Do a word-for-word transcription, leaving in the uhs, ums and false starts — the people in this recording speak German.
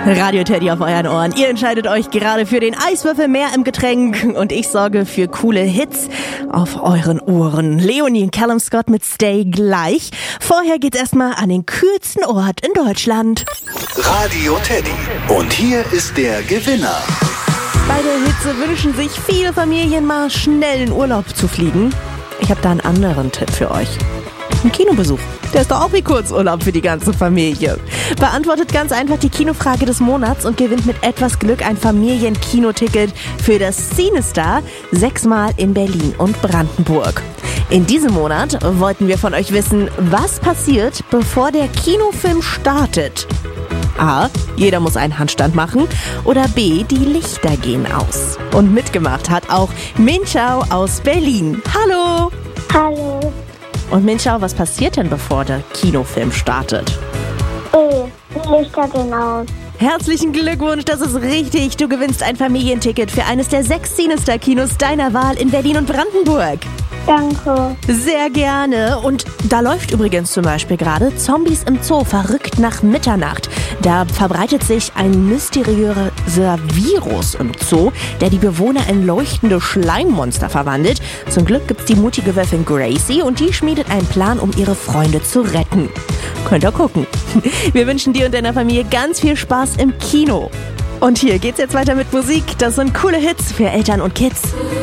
Radio Teddy auf euren Ohren. Ihr entscheidet euch gerade für den Eiswürfel mehr im Getränk und ich sorge für coole Hits auf euren Ohren. Leonie und Callum Scott mit Stay gleich. Vorher geht's erstmal an den kühlsten Ort in Deutschland. Radio Teddy. Und hier ist der Gewinner. Bei der Hitze wünschen sich viele Familien mal schnell in Urlaub zu fliegen. Ich habe da einen anderen Tipp für euch. Ein Kinobesuch. Der ist doch auch wie Kurzurlaub für die ganze Familie. Beantwortet ganz einfach die Kinofrage des Monats und gewinnt mit etwas Glück ein Familienkinoticket für das CineStar sechsmal in Berlin und Brandenburg. In diesem Monat wollten wir von euch wissen, was passiert, bevor der Kinofilm startet. A. Jeder muss einen Handstand machen. Oder B. Die Lichter gehen aus. Und mitgemacht hat auch Minchao aus Berlin. Hallo! Hallo. Und Minchao, was passiert denn, bevor der Kinofilm startet? E. Die Lichter gehen aus. Herzlichen Glückwunsch, das ist richtig. Du gewinnst ein Familienticket für eines der sechs CineStar-Kinos deiner Wahl in Berlin und Brandenburg. Danke. Sehr gerne. Und da läuft übrigens zum Beispiel gerade Zombies im Zoo, verrückt nach Mitternacht. Da verbreitet sich ein mysteriöser Virus im Zoo, der die Bewohner in leuchtende Schleimmonster verwandelt. Zum Glück gibt's die mutige Wölfin Gracie und die schmiedet einen Plan, um ihre Freunde zu retten. Könnt ihr gucken. Wir wünschen dir und deiner Familie ganz viel Spaß im Kino. Und hier geht's jetzt weiter mit Musik. Das sind coole Hits für Eltern und Kids.